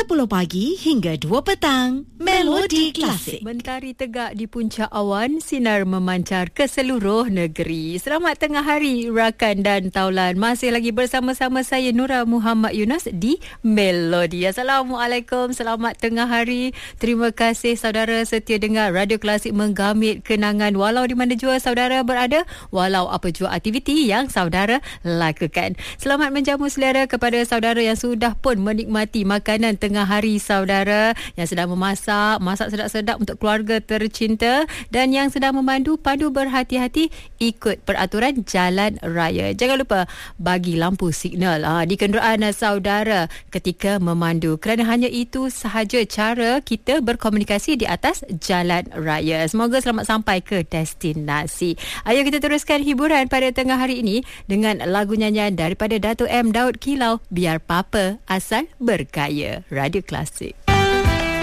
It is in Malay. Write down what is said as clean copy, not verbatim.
pagi hingga 2 petang. Melodi Klasik. Mentari tegak di puncak awan, sinar memancar ke seluruh negeri. Selamat tengah hari, rakan dan taulan. Masih lagi bersama-sama saya Nura Muhammad Yunus di Melodi. Assalamualaikum, selamat tengah hari. Terima kasih saudara setia dengar Radio Klasik menggamit kenangan walau di mana jua saudara berada, walau apa jua aktiviti yang saudara lakukan. Selamat menjamu selera kepada saudara yang sudah pun menikmati makanan tengah hari saudara, yang sedang masak sedap-sedap untuk keluarga tercinta, dan yang sedang pandu berhati-hati ikut peraturan jalan raya. Jangan lupa bagi lampu signal di kenderaan saudara ketika memandu, kerana hanya itu sahaja cara kita berkomunikasi di atas jalan raya. Semoga selamat sampai ke destinasi. Ayo kita teruskan hiburan pada tengah hari ini dengan lagu nyanyian daripada Dato' M. Daud Kilau, Biar Papa Asal Berkaya. Radio Klasik.